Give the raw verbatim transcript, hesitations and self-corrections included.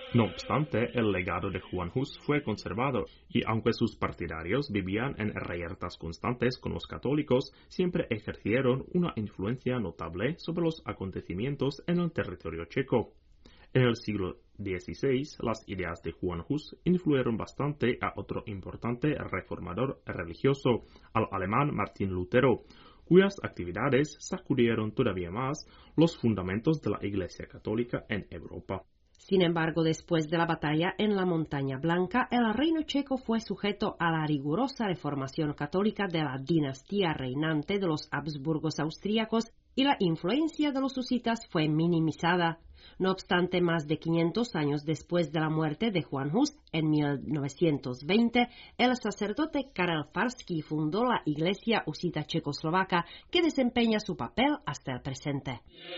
No obstante, el legado de Juan Hus fue conservado, y aunque sus partidarios vivían en reyertas constantes con los católicos, siempre ejercieron una influencia notable sobre los acontecimientos en el territorio checo. En el siglo dieciséis, las ideas de Juan Hus influyeron bastante a otro importante reformador religioso, al alemán Martín Lutero, cuyas actividades sacudieron todavía más los fundamentos de la Iglesia católica en Europa. Sin embargo, después de la batalla en la Montaña Blanca, el reino checo fue sujeto a la rigurosa reformación católica de la dinastía reinante de los Habsburgos austríacos y la influencia de los husitas fue minimizada. No obstante, más de quinientos años después de la muerte de Juan Hus, en mil novecientos veinte, el sacerdote Karel Farský fundó la Iglesia husita checoslovaca, que desempeña su papel hasta el presente.